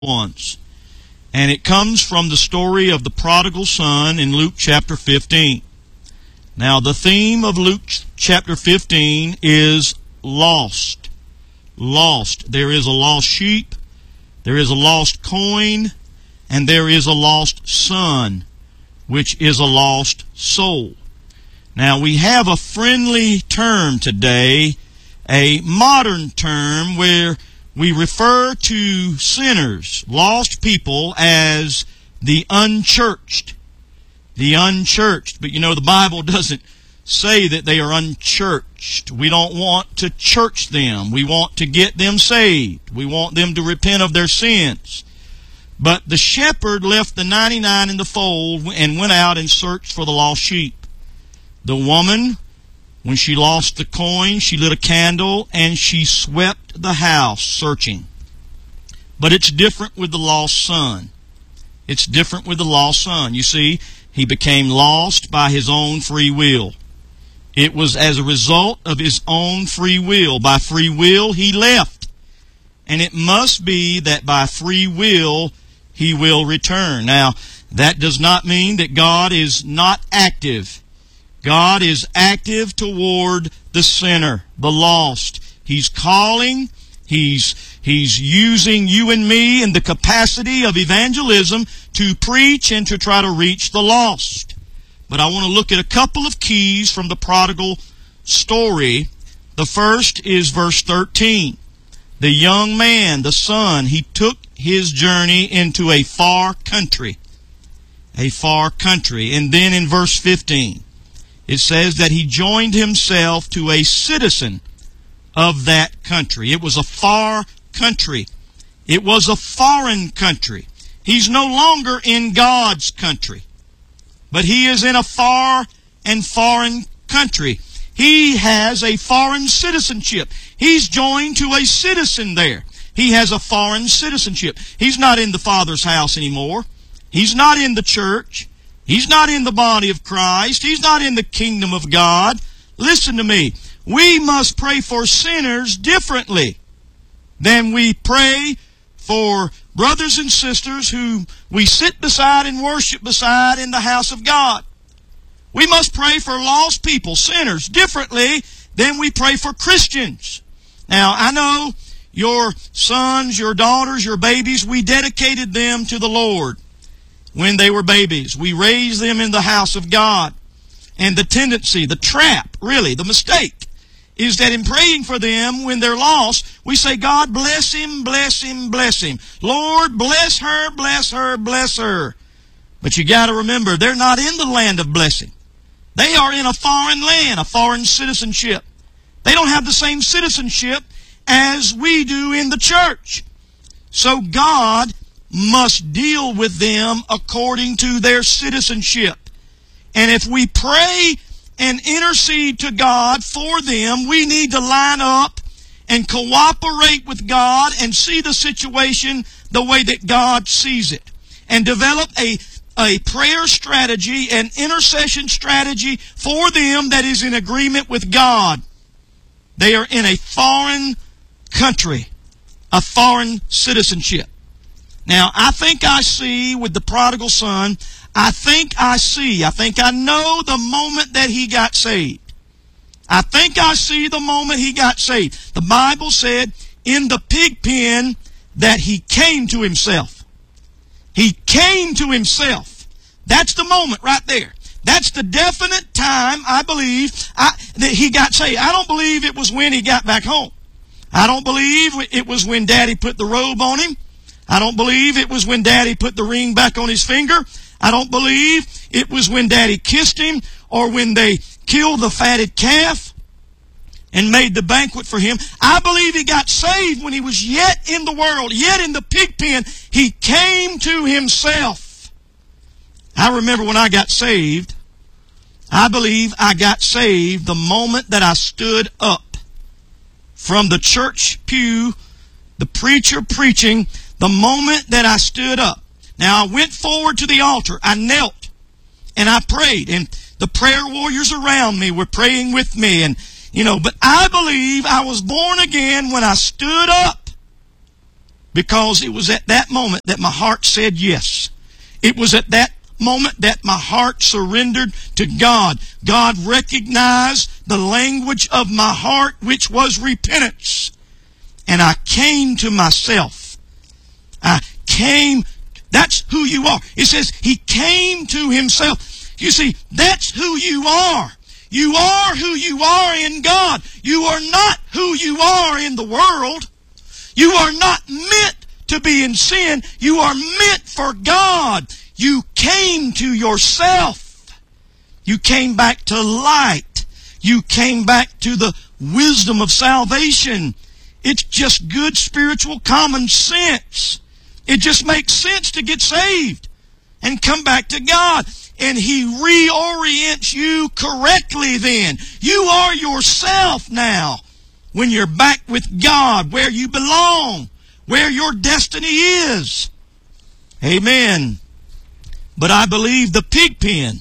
ones. And it comes from the story of the prodigal son in Luke chapter 15. Now, the theme of Luke chapter 15 is lost. Lost. There is a lost sheep, there is a lost coin, and there is a lost son, which is a lost soul. Now, we have a friendly term today, a modern term where we refer to sinners, lost people, as the unchurched. The unchurched. But you know, the Bible doesn't say that they are unchurched. We don't want to church them. We want to get them saved. We want them to repent of their sins. But the shepherd left the 99 in the fold and went out and searched for the lost sheep. The woman, when she lost the coin, she lit a candle and she swept the house searching. But it's different with the lost son. It's different with the lost son. You see, he became lost by his own free will. It was as a result of his own free will. By free will, he left. And it must be that by free will, he will return. Now, that does not mean that God is not active. God is active toward the sinner, the lost. He's calling. He's using you and me in the capacity of evangelism to preach and to try to reach the lost. But I want to look at a couple of keys from the prodigal story. The first is verse 13. The young man, the son, he took his journey into a far country. A far country. And then in verse 15, it says that he joined himself to a citizen of that country. It was a far country. It was a foreign country. He's no longer in God's country, but he is in a far and foreign country. He has a foreign citizenship. He's joined to a citizen there. He has a foreign citizenship. He's not in the Father's house anymore. He's not in the church. He's not in the body of Christ. He's not in the kingdom of God. Listen to me. We must pray for sinners differently than we pray for brothers and sisters who we sit beside and worship beside in the house of God. We must pray for lost people, sinners, differently than we pray for Christians. Now, I know your sons, your daughters, your babies, we dedicated them to the Lord when they were babies. We raised them in the house of God. And the tendency, the trap, really, the mistake, is that in praying for them when they're lost, we say, God, bless him, bless him, bless him. Lord, bless her, bless her, bless her. But you got to remember, they're not in the land of blessing. They are in a foreign land, a foreign citizenship. They don't have the same citizenship as we do in the church. So God must deal with them according to their citizenship. And if we pray and intercede to God for them, we need to line up and cooperate with God and see the situation the way that God sees it. And develop a prayer strategy, an intercession strategy for them that is in agreement with God. They are in a foreign country, a foreign citizenship. Now, I think I see with the prodigal son, I think I know the moment that he got saved. I think I see the moment he got saved. The Bible said in the pig pen that he came to himself. He came to himself. That's the moment right there. That's the definite time, I believe, that he got saved. I don't believe it was when he got back home. I don't believe it was when Daddy put the robe on him. I don't believe it was when Daddy put the ring back on his finger. I don't believe it was when Daddy kissed him or when they killed the fatted calf and made the banquet for him. I believe he got saved when he was yet in the world, yet in the pig pen. He came to himself. I remember when I got saved, I believe I got saved the moment that I stood up from the church pew, the preacher preaching, the moment that I stood up. Now, I went forward to the altar. I knelt and I prayed. And the prayer warriors around me were praying with me. And, but I believe I was born again when I stood up because it was at that moment that my heart said yes. It was at that moment that my heart surrendered to God. God recognized the language of my heart, which was repentance. And I came to myself. I came. That's who you are. It says he came to himself. You see, that's who you are. You are who you are in God. You are not who you are in the world. You are not meant to be in sin. You are meant for God. You came to yourself. You came back to light. You came back to the wisdom of salvation. It's just good spiritual common sense. It just makes sense to get saved and come back to God. And he reorients you correctly then. You are yourself now when you're back with God, where you belong, where your destiny is. Amen. But I believe the pig pen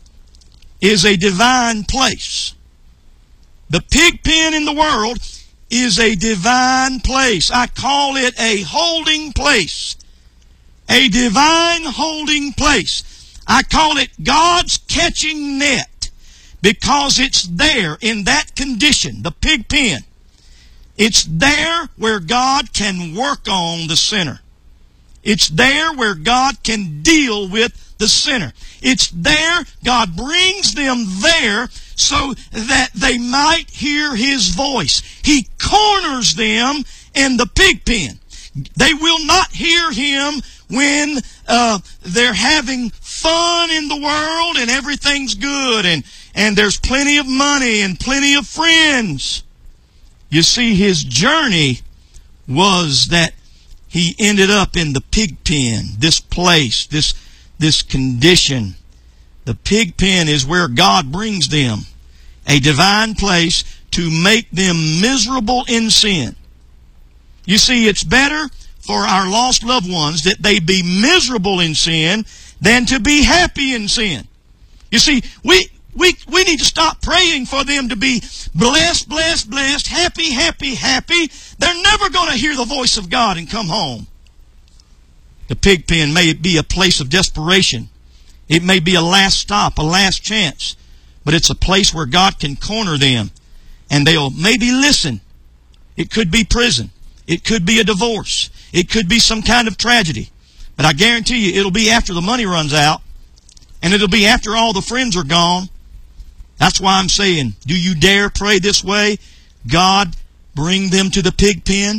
is a divine place. The pig pen in the world is a divine place. I call it a holding place. A divine holding place. I call it God's catching net because it's there in that condition, the pig pen. It's there where God can work on the sinner. It's there where God can deal with the sinner. It's there, God brings them there so that they might hear his voice. He corners them in the pig pen. They will not hear him when they're having fun in the world and everything's good and there's plenty of money and plenty of friends. You see, his journey was that he ended up in the pig pen, this place, this condition. The pig pen is where God brings them, a divine place to make them miserable in sin. You see, it's better for our lost loved ones that they be miserable in sin than to be happy in sin. You see, we need to stop praying for them to be blessed, blessed, blessed, happy, happy, happy. They're never going to hear the voice of God and come home. The pig pen may be a place of desperation. It may be a last stop, a last chance. But it's a place where God can corner them and they'll maybe listen. It could be prison. It could be a divorce. It could be some kind of tragedy. But I guarantee you it'll be after the money runs out and it'll be after all the friends are gone. That's why I'm saying, do you dare pray this way? God, bring them to the pig pen.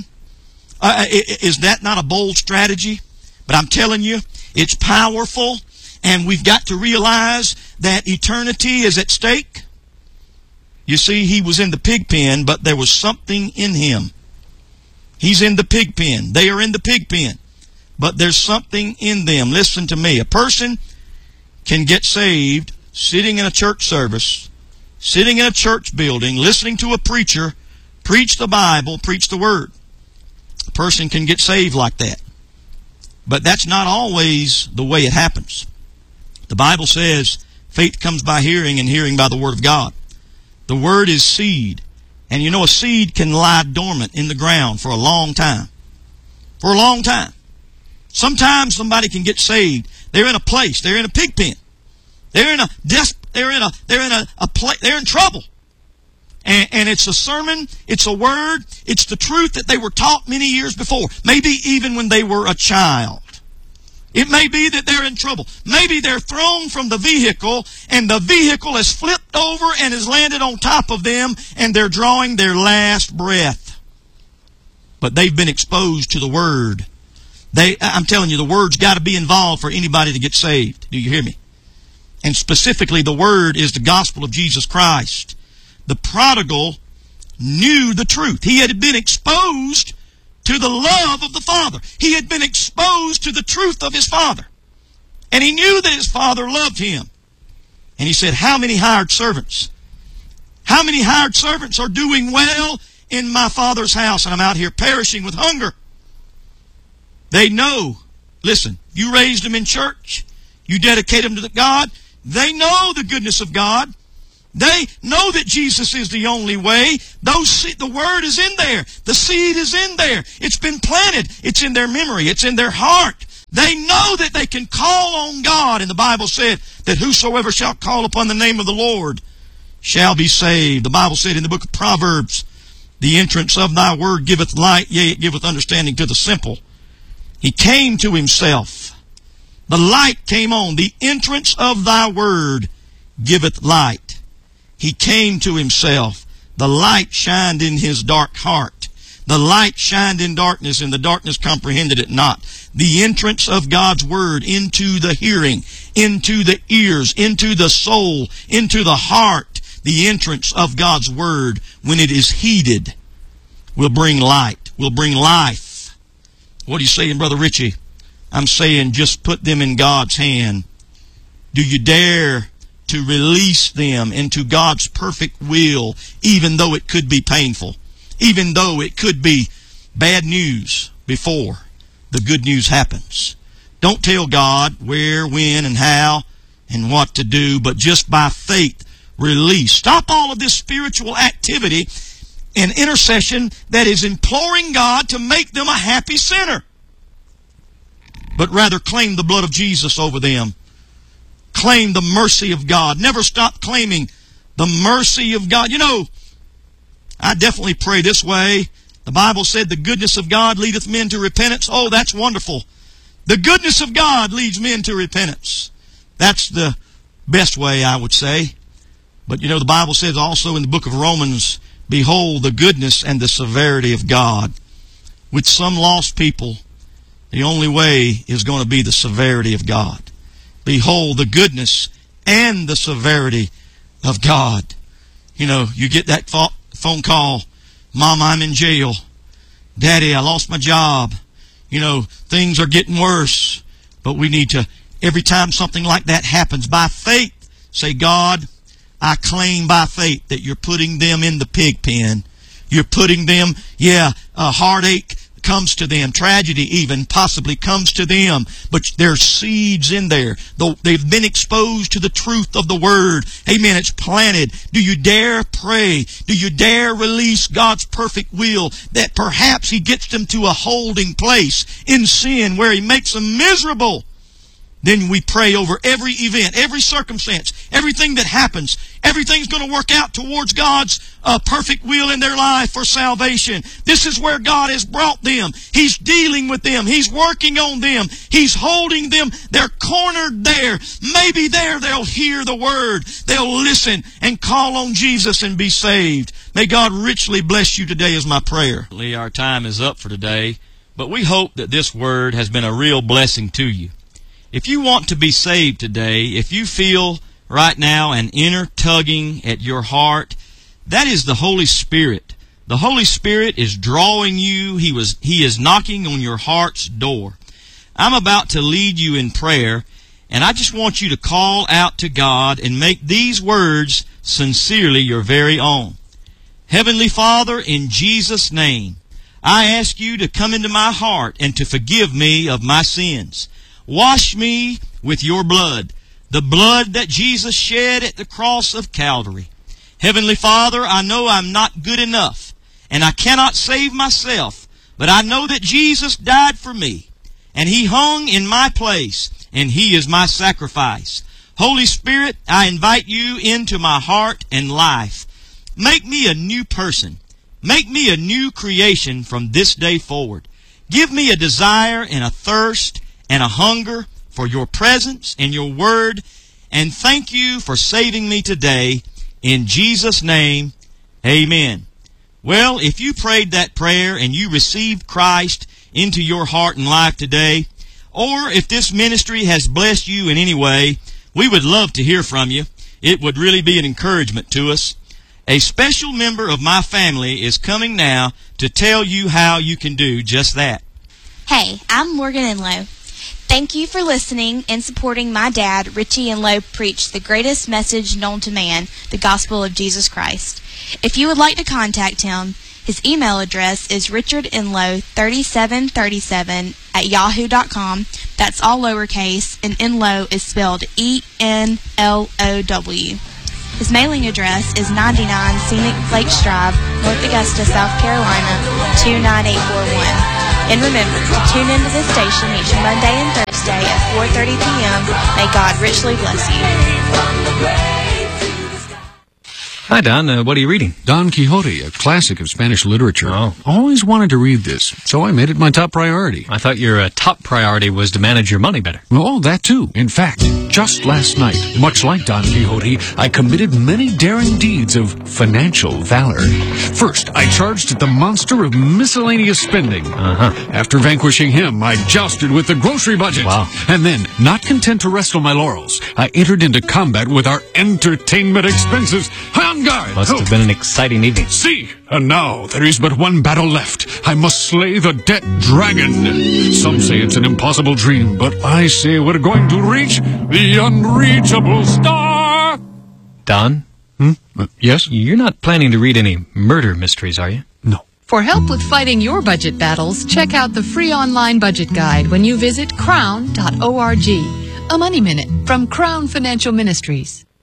Is that not a bold strategy? But I'm telling you, it's powerful, and we've got to realize that eternity is at stake. You see, he was in the pig pen, but there was something in him. He's in the pig pen. They are in the pig pen. But there's something in them. Listen to me. A person can get saved sitting in a church service, sitting in a church building, listening to a preacher preach the Bible, preach the Word. A person can get saved like that. But that's not always the way it happens. The Bible says faith comes by hearing and hearing by the Word of God. The Word is seed. And you know, a seed can lie dormant in the ground for a long time. For a long time. Sometimes somebody can get saved. They're in a place. They're in a pig pen. They're in trouble. And it's a sermon, it's a word, it's the truth that they were taught many years before. Maybe even when they were a child. It may be that they're in trouble. Maybe they're thrown from the vehicle and the vehicle has flipped over and has landed on top of them and they're drawing their last breath. But they've been exposed to the Word. I'm telling you, the Word's got to be involved for anybody to get saved. Do you hear me? And specifically, the Word is the gospel of Jesus Christ. The prodigal knew the truth. He had been exposed to the love of the Father. He had been exposed to the truth of his Father. And he knew that his Father loved him. And he said, how many hired servants? How many hired servants are doing well in my Father's house and I'm out here perishing with hunger? They know. Listen, you raised them in church. You dedicate them to God. They know the goodness of God. They know that Jesus is the only way. The Word is in there. The seed is in there. It's been planted. It's in their memory. It's in their heart. They know that they can call on God. And the Bible said that whosoever shall call upon the name of the Lord shall be saved. The Bible said in the book of Proverbs, the entrance of thy word giveth light, yea, it giveth understanding to the simple. He came to himself. The light came on. The entrance of thy word giveth light. He came to himself. The light shined in his dark heart. The light shined in darkness, and the darkness comprehended it not. The entrance of God's word into the hearing, into the ears, into the soul, into the heart. The entrance of God's word, when it is heeded, will bring light, will bring life. What are you saying, Brother Richie? I'm saying just put them in God's hand. Do you dare to release them into God's perfect will, even though it could be painful, even though it could be bad news before the good news happens? Don't tell God where, when, and how, and what to do, but just by faith release. Stop all of this spiritual activity and intercession that is imploring God to make them a happy sinner, but rather claim the blood of Jesus over them. Claim the mercy of God. Never stop claiming the mercy of God. You know, I definitely pray this way. The Bible said the goodness of God leadeth men to repentance. Oh, that's wonderful. The goodness of God leads men to repentance. That's the best way, I would say. But you know, the Bible says also in the book of Romans, behold the goodness and the severity of God. With some lost people, the only way is going to be the severity of God. Behold the goodness and the severity of God. You know, you get that phone call, Mom, I'm in jail. Daddy, I lost my job. You know, things are getting worse. But we need to, every time something like that happens, by faith, say, God, I claim by faith that you're putting them in the pig pen. You're putting them, a heartache comes to them, tragedy even possibly comes to them, but there's seeds in there. They've been exposed to the truth of the Word. Amen. It's planted. Do you dare pray? Do you dare release God's perfect will that perhaps He gets them to a holding place in sin where He makes them miserable? Then we pray over every event, every circumstance, everything that happens. Everything's going to work out towards God's perfect will in their life for salvation. This is where God has brought them. He's dealing with them. He's working on them. He's holding them. They're cornered there. Maybe there they'll hear the Word. They'll listen and call on Jesus and be saved. May God richly bless you today is my prayer. Our time is up for today, but we hope that this Word has been a real blessing to you. If you want to be saved today, if you feel right now an inner tugging at your heart, that is the Holy Spirit. The Holy Spirit is drawing you. He is knocking on your heart's door. I'm about to lead you in prayer, and I just want you to call out to God and make these words sincerely your very own. Heavenly Father, in Jesus' name, I ask you to come into my heart and to forgive me of my sins. Wash me with your blood, the blood that Jesus shed at the cross of Calvary. Heavenly Father, I know I'm not good enough, and I cannot save myself, but I know that Jesus died for me, and He hung in my place, and He is my sacrifice. Holy Spirit, I invite you into my heart and life. Make me a new person. Make me a new creation from this day forward. Give me a desire and a thirst and a hunger for your presence and your Word. And thank you for saving me today. In Jesus' name, amen. Well, if you prayed that prayer and you received Christ into your heart and life today, or if this ministry has blessed you in any way, we would love to hear from you. It would really be an encouragement to us. A special member of my family is coming now to tell you how you can do just that. Hey, I'm Morgan Enlow. Thank you for listening and supporting my dad, Richie Enlow, preach the greatest message known to man, the gospel of Jesus Christ. If you would like to contact him, his email address is richardenlow3737@yahoo.com. That's all lowercase, and Enlow is spelled E-N-L-O-W. His mailing address is 99 Scenic Lakes Drive, North Augusta, South Carolina, 29841. And remember to tune into this station each Monday and Thursday at 4:30 p.m. May God richly bless you. Hi, Don. What are you reading? Don Quixote, a classic of Spanish literature. Oh. Always wanted to read this, so I made it my top priority. I thought your top priority was to manage your money better. Oh, that too. In fact, just last night, much like Don Quixote, I committed many daring deeds of financial valor. First, I charged at the monster of miscellaneous spending. After vanquishing him, I jousted with the grocery budget. Wow. And then, not content to rest on my laurels, I entered into combat with our entertainment expenses. On guard! Must have been an exciting evening. See, and now there is but one battle left. I must slay the debt dragon. Some say it's an impossible dream, but I say we're going to reach the unreachable star. Don? Yes? You're not planning to read any murder mysteries, are you? No. For help with fighting your budget battles, check out the free online budget guide when you visit crown.org. A Money Minute from Crown Financial Ministries.